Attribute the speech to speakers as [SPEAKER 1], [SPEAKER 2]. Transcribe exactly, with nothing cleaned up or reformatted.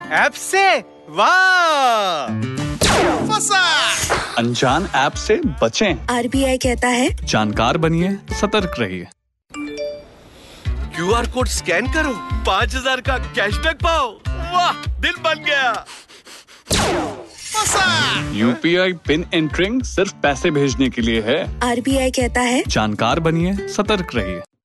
[SPEAKER 1] App से? वाह!
[SPEAKER 2] फंसा।
[SPEAKER 3] अनजान ऐप से बचें।
[SPEAKER 4] आरबीआई कहता है
[SPEAKER 3] जानकार बनिए, सतर्क रहिए।
[SPEAKER 2] क्यूआर कोड स्कैन करो, पाँच हजार का कैशबैक पाओ। वाह, दिल बन गया। फंसा।
[SPEAKER 3] यूपीआई पिन एंटरिंग सिर्फ पैसे भेजने के लिए है।
[SPEAKER 4] आरबीआई कहता है
[SPEAKER 3] जानकार बनिए, सतर्क रहिए।